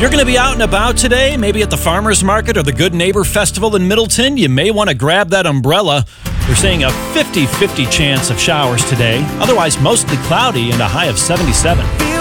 You're going to be out and about today, maybe at the farmer's market or the Good Neighbor Festival in Middleton. You may want to grab that umbrella. They're saying a 50-50 chance of showers today. Otherwise, mostly cloudy and a high of 77.